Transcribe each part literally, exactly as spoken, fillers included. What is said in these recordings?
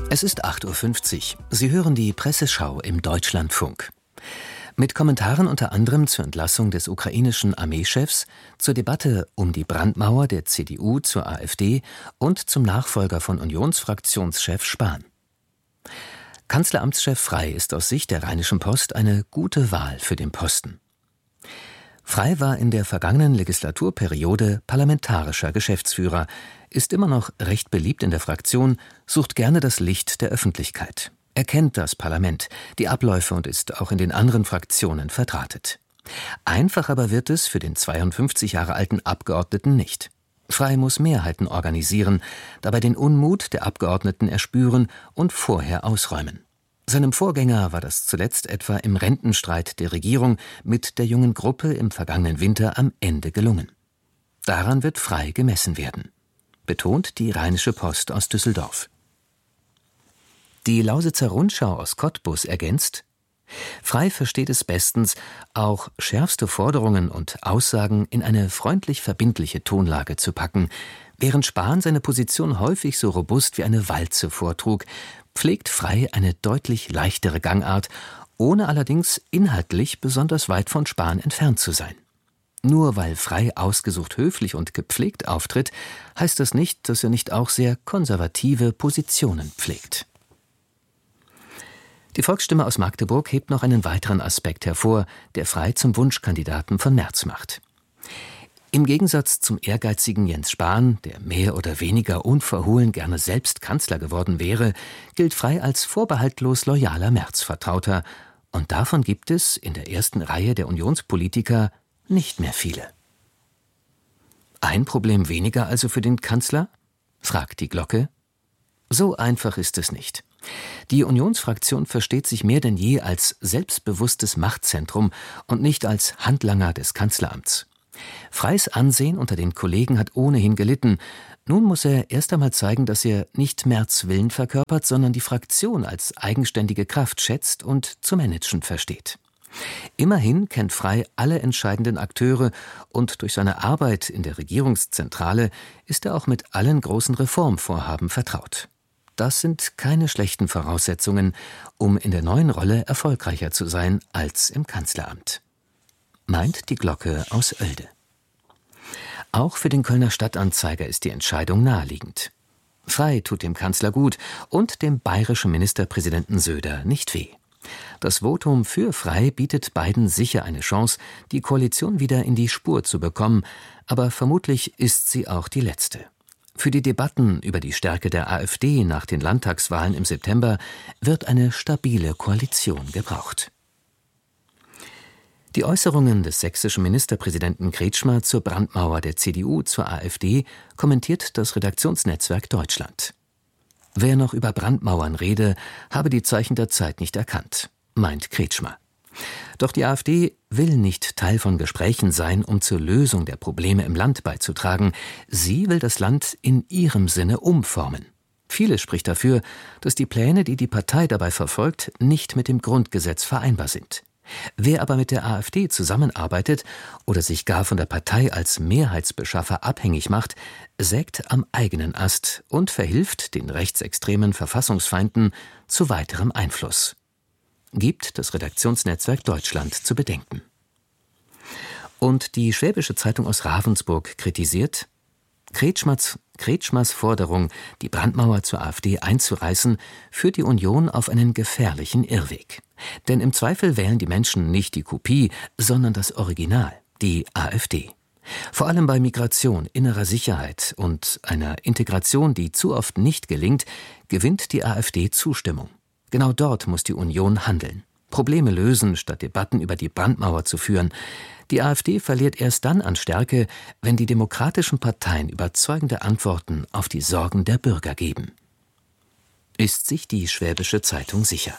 Es ist acht Uhr fünfzig. Sie hören die Presseschau im Deutschlandfunk. Mit Kommentaren unter anderem zur Entlassung des ukrainischen Armeechefs, zur Debatte um die Brandmauer der C D U zur AfD und zum Nachfolger von Unionsfraktionschef Spahn. Kanzleramtschef Frey ist aus Sicht der Rheinischen Post eine gute Wahl für den Posten. Frey war in der vergangenen Legislaturperiode parlamentarischer Geschäftsführer, ist immer noch recht beliebt in der Fraktion, sucht gerne das Licht der Öffentlichkeit. Er kennt das Parlament, die Abläufe und ist auch in den anderen Fraktionen verdrahtet. Einfach aber wird es für den zweiundfünfzig Jahre alten Abgeordneten nicht. Frey muss Mehrheiten organisieren, dabei den Unmut der Abgeordneten erspüren und vorher ausräumen. Seinem Vorgänger war das zuletzt etwa im Rentenstreit der Regierung mit der jungen Gruppe im vergangenen Winter am Ende gelungen. Daran wird Frey gemessen werden, betont die Rheinische Post aus Düsseldorf. Die Lausitzer Rundschau aus Cottbus ergänzt: Frey versteht es bestens, auch schärfste Forderungen und Aussagen in eine freundlich verbindliche Tonlage zu packen. Während Spahn seine Position häufig so robust wie eine Walze vortrug, pflegt Frey eine deutlich leichtere Gangart, ohne allerdings inhaltlich besonders weit von Spahn entfernt zu sein. Nur weil Frey ausgesucht höflich und gepflegt auftritt, heißt das nicht, dass er nicht auch sehr konservative Positionen pflegt. Die Volksstimme aus Magdeburg hebt noch einen weiteren Aspekt hervor, der Frey zum Wunschkandidaten von Merz macht. Im Gegensatz zum ehrgeizigen Jens Spahn, der mehr oder weniger unverhohlen gerne selbst Kanzler geworden wäre, gilt Frey als vorbehaltlos loyaler Merz-Vertrauter. Und davon gibt es in der ersten Reihe der Unionspolitiker nicht mehr viele. Ein Problem weniger also für den Kanzler? Fragt die Glocke. So einfach ist es nicht. Die Unionsfraktion versteht sich mehr denn je als selbstbewusstes Machtzentrum und nicht als Handlanger des Kanzleramts. Freys Ansehen unter den Kollegen hat ohnehin gelitten. Nun muss er erst einmal zeigen, dass er nicht Merz' Willen verkörpert, sondern die Fraktion als eigenständige Kraft schätzt und zu managen versteht. Immerhin kennt Frey alle entscheidenden Akteure und durch seine Arbeit in der Regierungszentrale ist er auch mit allen großen Reformvorhaben vertraut. Das sind keine schlechten Voraussetzungen, um in der neuen Rolle erfolgreicher zu sein als im Kanzleramt. Meint die Glocke aus Oelde. Auch für den Kölner Stadtanzeiger ist die Entscheidung naheliegend. Frey tut dem Kanzler gut und dem bayerischen Ministerpräsidenten Söder nicht weh. Das Votum für Frey bietet beiden sicher eine Chance, die Koalition wieder in die Spur zu bekommen, aber vermutlich ist sie auch die letzte. Für die Debatten über die Stärke der AfD nach den Landtagswahlen im September wird eine stabile Koalition gebraucht. Die Äußerungen des sächsischen Ministerpräsidenten Kretschmer zur Brandmauer der C D U zur AfD kommentiert das Redaktionsnetzwerk Deutschland. Wer noch über Brandmauern rede, habe die Zeichen der Zeit nicht erkannt, meint Kretschmer. Doch die AfD will nicht Teil von Gesprächen sein, um zur Lösung der Probleme im Land beizutragen. Sie will das Land in ihrem Sinne umformen. Vieles spricht dafür, dass die Pläne, die die Partei dabei verfolgt, nicht mit dem Grundgesetz vereinbar sind. Wer aber mit der AfD zusammenarbeitet oder sich gar von der Partei als Mehrheitsbeschaffer abhängig macht, sägt am eigenen Ast und verhilft den rechtsextremen Verfassungsfeinden zu weiterem Einfluss. Gibt das Redaktionsnetzwerk Deutschland zu bedenken. Und die Schwäbische Zeitung aus Ravensburg kritisiert: Kretschmers, Kretschmers Forderung, die Brandmauer zur AfD einzureißen, führt die Union auf einen gefährlichen Irrweg. Denn im Zweifel wählen die Menschen nicht die Kopie, sondern das Original, die AfD. Vor allem bei Migration, innerer Sicherheit und einer Integration, die zu oft nicht gelingt, gewinnt die AfD Zustimmung. Genau dort muss die Union handeln. Probleme lösen, statt Debatten über die Brandmauer zu führen. Die AfD verliert erst dann an Stärke, wenn die demokratischen Parteien überzeugende Antworten auf die Sorgen der Bürger geben. Ist sich die Schwäbische Zeitung sicher.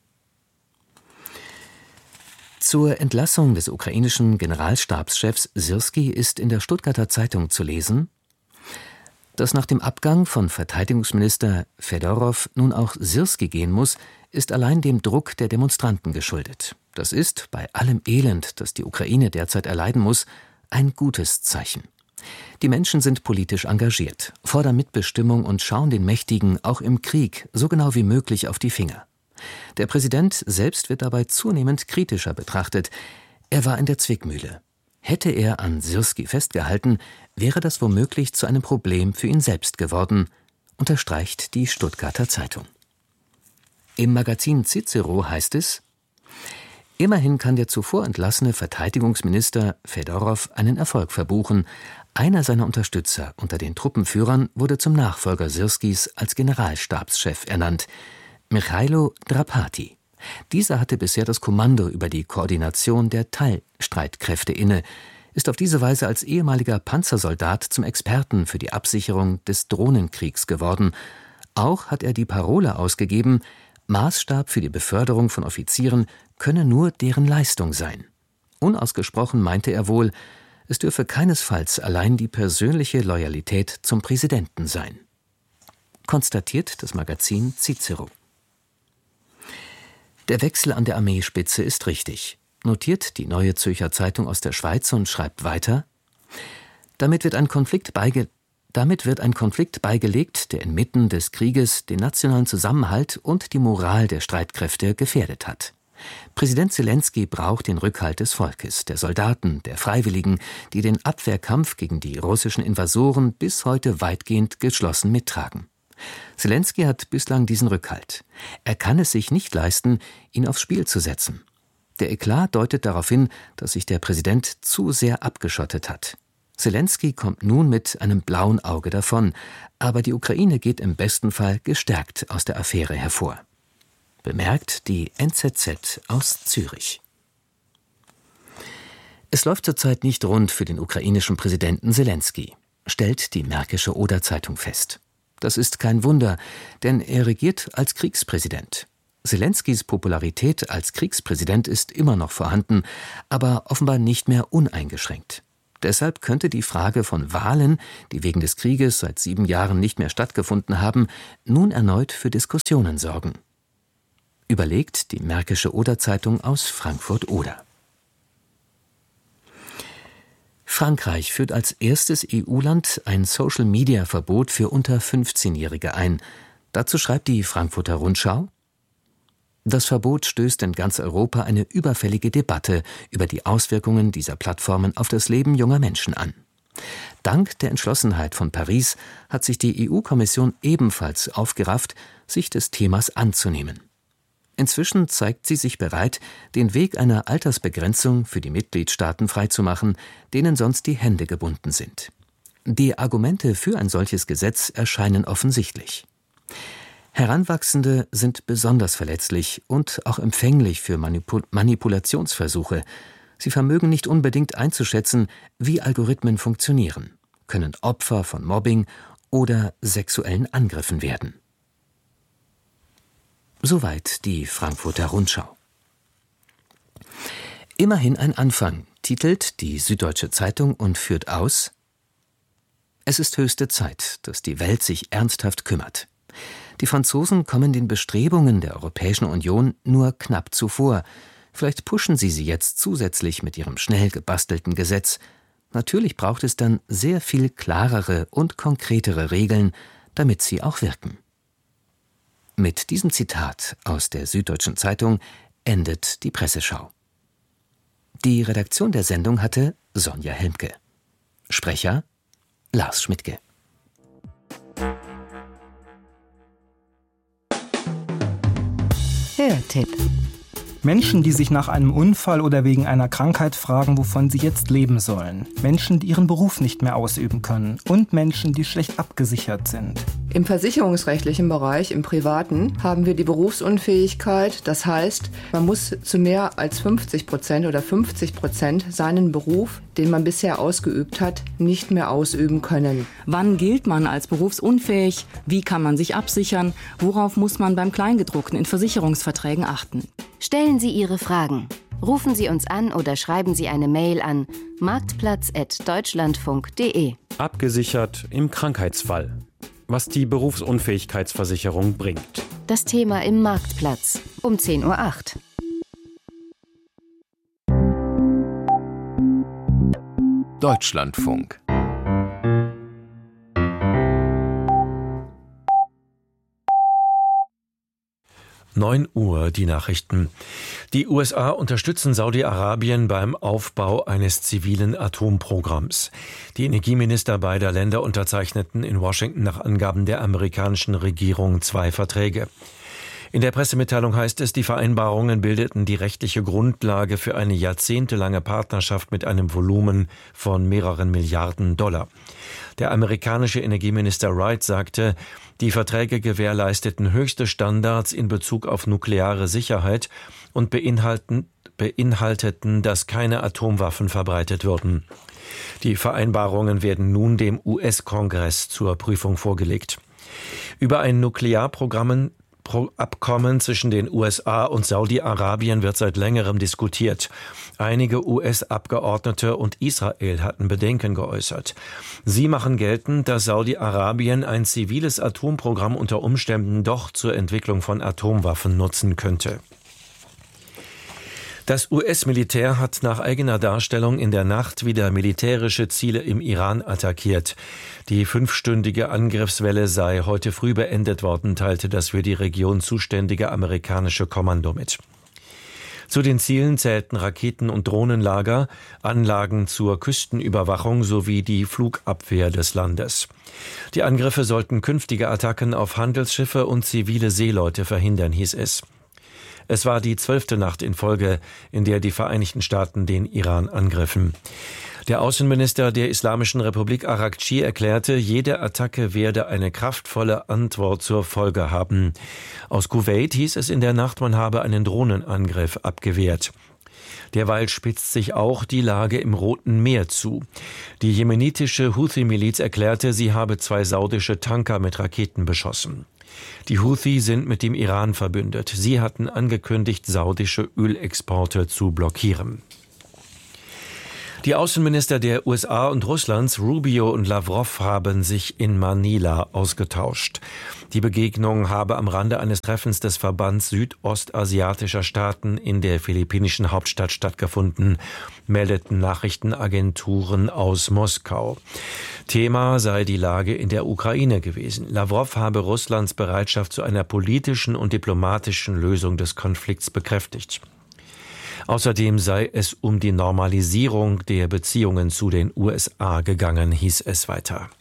Zur Entlassung des ukrainischen Generalstabschefs Syrskij ist in der Stuttgarter Zeitung zu lesen: Dass nach dem Abgang von Verteidigungsminister Fedorow nun auch Syrskij gehen muss, ist allein dem Druck der Demonstranten geschuldet. Das ist, bei allem Elend, das die Ukraine derzeit erleiden muss, ein gutes Zeichen. Die Menschen sind politisch engagiert, fordern Mitbestimmung und schauen den Mächtigen auch im Krieg so genau wie möglich auf die Finger. Der Präsident selbst wird dabei zunehmend kritischer betrachtet. Er war in der Zwickmühle. Hätte er an Syrski festgehalten, wäre das womöglich zu einem Problem für ihn selbst geworden, unterstreicht die Stuttgarter Zeitung. Im Magazin Cicero heißt es: Immerhin kann der zuvor entlassene Verteidigungsminister Fedorow einen Erfolg verbuchen. Einer seiner Unterstützer unter den Truppenführern wurde zum Nachfolger Syrskis als Generalstabschef ernannt, Michailo Drapati. Dieser hatte bisher das Kommando über die Koordination der Teilstreitkräfte inne, ist auf diese Weise als ehemaliger Panzersoldat zum Experten für die Absicherung des Drohnenkriegs geworden. Auch hat er die Parole ausgegeben, Maßstab für die Beförderung von Offizieren könne nur deren Leistung sein. Unausgesprochen meinte er wohl, es dürfe keinesfalls allein die persönliche Loyalität zum Präsidenten sein. Konstatiert das Magazin Cicero. Der Wechsel an der Armeespitze ist richtig, notiert die Neue Zürcher Zeitung aus der Schweiz und schreibt weiter: Damit wird ein Konflikt beige Damit wird ein Konflikt beigelegt, der inmitten des Krieges den nationalen Zusammenhalt und die Moral der Streitkräfte gefährdet hat. Präsident Selenskyj braucht den Rückhalt des Volkes, der Soldaten, der Freiwilligen, die den Abwehrkampf gegen die russischen Invasoren bis heute weitgehend geschlossen mittragen. Selenskyj hat bislang diesen Rückhalt. Er kann es sich nicht leisten, ihn aufs Spiel zu setzen. Der Eklat deutet darauf hin, dass sich der Präsident zu sehr abgeschottet hat. Selenskyj kommt nun mit einem blauen Auge davon, aber die Ukraine geht im besten Fall gestärkt aus der Affäre hervor. Bemerkt die N Z Z aus Zürich. Es läuft zurzeit nicht rund für den ukrainischen Präsidenten Selenskyj, stellt die Märkische Oder-Zeitung fest. Das ist kein Wunder, denn er regiert als Kriegspräsident. Selenskys Popularität als Kriegspräsident ist immer noch vorhanden, aber offenbar nicht mehr uneingeschränkt. Deshalb könnte die Frage von Wahlen, die wegen des Krieges seit sieben Jahren nicht mehr stattgefunden haben, nun erneut für Diskussionen sorgen. Überlegt die Märkische Oder-Zeitung aus Frankfurt-Oder. Frankreich führt als erstes E U-Land ein Social-Media-Verbot für unter fünfzehnjährige ein. Dazu schreibt die Frankfurter Rundschau: Das Verbot stößt in ganz Europa eine überfällige Debatte über die Auswirkungen dieser Plattformen auf das Leben junger Menschen an. Dank der Entschlossenheit von Paris hat sich die E U-Kommission ebenfalls aufgerafft, sich des Themas anzunehmen. Inzwischen zeigt sie sich bereit, den Weg einer Altersbegrenzung für die Mitgliedstaaten freizumachen, denen sonst die Hände gebunden sind. Die Argumente für ein solches Gesetz erscheinen offensichtlich. Heranwachsende sind besonders verletzlich und auch empfänglich für Manipul- Manipulationsversuche. Sie vermögen nicht unbedingt einzuschätzen, wie Algorithmen funktionieren, können Opfer von Mobbing oder sexuellen Angriffen werden. Soweit die Frankfurter Rundschau. Immerhin ein Anfang, titelt die Süddeutsche Zeitung und führt aus: Es ist höchste Zeit, dass die Welt sich ernsthaft kümmert. Die Franzosen kommen den Bestrebungen der Europäischen Union nur knapp zuvor. Vielleicht pushen sie sie jetzt zusätzlich mit ihrem schnell gebastelten Gesetz. Natürlich braucht es dann sehr viel klarere und konkretere Regeln, damit sie auch wirken. Mit diesem Zitat aus der Süddeutschen Zeitung endet die Presseschau. Die Redaktion der Sendung hatte Sonja Helmke. Sprecher Lars Schmidtke. Hörtipp. Menschen, die sich nach einem Unfall oder wegen einer Krankheit fragen, wovon sie jetzt leben sollen. Menschen, die ihren Beruf nicht mehr ausüben können. Und Menschen, die schlecht abgesichert sind. Im versicherungsrechtlichen Bereich, im Privaten, haben wir die Berufsunfähigkeit. Das heißt, man muss zu mehr als fünfzig Prozent oder fünfzig Prozent seinen Beruf, den man bisher ausgeübt hat, nicht mehr ausüben können. Wann gilt man als berufsunfähig? Wie kann man sich absichern? Worauf muss man beim Kleingedruckten in Versicherungsverträgen achten? Stellen Sie Ihre Fragen. Rufen Sie uns an oder schreiben Sie eine Mail an marktplatz at deutschlandfunk punkt de. Abgesichert im Krankheitsfall. Was die Berufsunfähigkeitsversicherung bringt. Das Thema im Marktplatz um zehn Uhr acht. Deutschlandfunk. neun Uhr, die Nachrichten. Die U S A unterstützen Saudi-Arabien beim Aufbau eines zivilen Atomprogramms. Die Energieminister beider Länder unterzeichneten in Washington nach Angaben der amerikanischen Regierung zwei Verträge. In der Pressemitteilung heißt es, die Vereinbarungen bildeten die rechtliche Grundlage für eine jahrzehntelange Partnerschaft mit einem Volumen von mehreren Milliarden Dollar. Der amerikanische Energieminister Wright sagte, die Verträge gewährleisteten höchste Standards in Bezug auf nukleare Sicherheit und beinhalten, beinhalteten, dass keine Atomwaffen verbreitet würden. Die Vereinbarungen werden nun dem U S-Kongress zur Prüfung vorgelegt. Über ein Nuklearprogramm Abkommen zwischen den U S A und Saudi-Arabien wird seit längerem diskutiert. Einige U S-Abgeordnete und Israel hatten Bedenken geäußert. Sie machen geltend, dass Saudi-Arabien ein ziviles Atomprogramm unter Umständen doch zur Entwicklung von Atomwaffen nutzen könnte. Das U S-Militär hat nach eigener Darstellung in der Nacht wieder militärische Ziele im Iran attackiert. Die fünfstündige Angriffswelle sei heute früh beendet worden, teilte das für die Region zuständige amerikanische Kommando mit. Zu den Zielen zählten Raketen- und Drohnenlager, Anlagen zur Küstenüberwachung sowie die Flugabwehr des Landes. Die Angriffe sollten künftige Attacken auf Handelsschiffe und zivile Seeleute verhindern, hieß es. Es war die zwölfte Nacht in Folge, in der die Vereinigten Staaten den Iran angriffen. Der Außenminister der Islamischen Republik Araghchi erklärte, jede Attacke werde eine kraftvolle Antwort zur Folge haben. Aus Kuwait hieß es in der Nacht, man habe einen Drohnenangriff abgewehrt. Derweil spitzt sich auch die Lage im Roten Meer zu. Die jemenitische Houthi-Miliz erklärte, sie habe zwei saudische Tanker mit Raketen beschossen. Die Houthi sind mit dem Iran verbündet. Sie hatten angekündigt, saudische Ölexporte zu blockieren. Die Außenminister der U S A und Russlands, Rubio und Lavrov, haben sich in Manila ausgetauscht. Die Begegnung habe am Rande eines Treffens des Verbands südostasiatischer Staaten in der philippinischen Hauptstadt stattgefunden, meldeten Nachrichtenagenturen aus Moskau. Thema sei die Lage in der Ukraine gewesen. Lavrov habe Russlands Bereitschaft zu einer politischen und diplomatischen Lösung des Konflikts bekräftigt. Außerdem sei es um die Normalisierung der Beziehungen zu den U S A gegangen, hieß es weiter.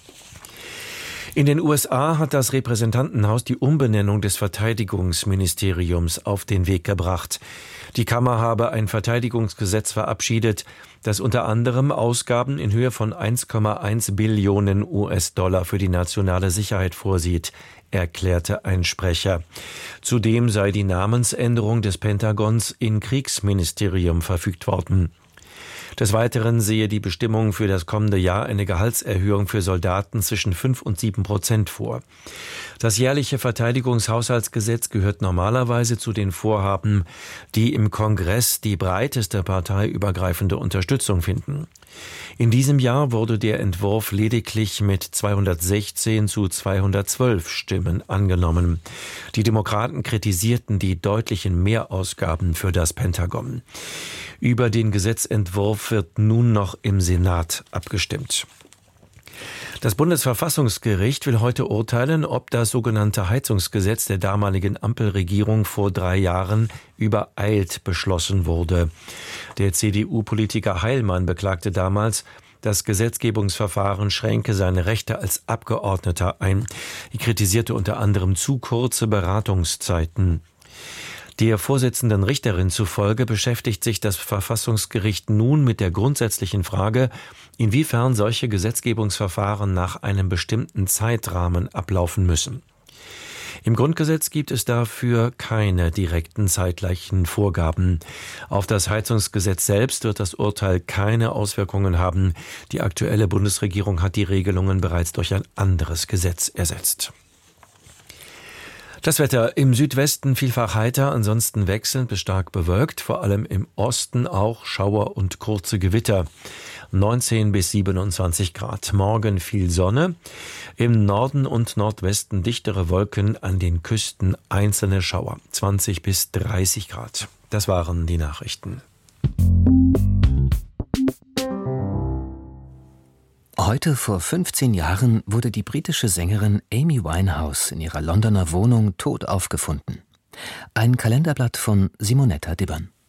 In den U S A hat das Repräsentantenhaus die Umbenennung des Verteidigungsministeriums auf den Weg gebracht. Die Kammer habe ein Verteidigungsgesetz verabschiedet, das unter anderem Ausgaben in Höhe von eins Komma eins Billionen U S-Dollar für die nationale Sicherheit vorsieht, erklärte ein Sprecher. Zudem sei die Namensänderung des Pentagons in Kriegsministerium verfügt worden. Des Weiteren sehe die Bestimmung für das kommende Jahr eine Gehaltserhöhung für Soldaten zwischen fünf und sieben Prozent vor. Das jährliche Verteidigungshaushaltsgesetz gehört normalerweise zu den Vorhaben, die im Kongress die breiteste parteiübergreifende Unterstützung finden. In diesem Jahr wurde der Entwurf lediglich mit zweihundertsechzehn zu zweihundertzwölf Stimmen angenommen. Die Demokraten kritisierten die deutlichen Mehrausgaben für das Pentagon. Über den Gesetzentwurf wird nun noch im Senat abgestimmt. Das Bundesverfassungsgericht will heute urteilen, ob das sogenannte Heizungsgesetz der damaligen Ampelregierung vor drei Jahren übereilt beschlossen wurde. Der C D U-Politiker Heilmann beklagte damals, das Gesetzgebungsverfahren schränke seine Rechte als Abgeordneter ein. Er kritisierte unter anderem zu kurze Beratungszeiten. Der Vorsitzenden Richterin zufolge beschäftigt sich das Verfassungsgericht nun mit der grundsätzlichen Frage, inwiefern solche Gesetzgebungsverfahren nach einem bestimmten Zeitrahmen ablaufen müssen. Im Grundgesetz gibt es dafür keine direkten zeitlichen Vorgaben. Auf das Heizungsgesetz selbst wird das Urteil keine Auswirkungen haben. Die aktuelle Bundesregierung hat die Regelungen bereits durch ein anderes Gesetz ersetzt. Das Wetter im Südwesten vielfach heiter, ansonsten wechselnd bis stark bewölkt, vor allem im Osten auch Schauer und kurze Gewitter. neunzehn bis siebenundzwanzig Grad. Morgen viel Sonne, im Norden und Nordwesten dichtere Wolken, an den Küsten einzelne Schauer. zwanzig bis dreißig Grad. Das waren die Nachrichten. Heute vor fünfzehn Jahren wurde die britische Sängerin Amy Winehouse in ihrer Londoner Wohnung tot aufgefunden. Ein Kalenderblatt von Simonetta Dibbern.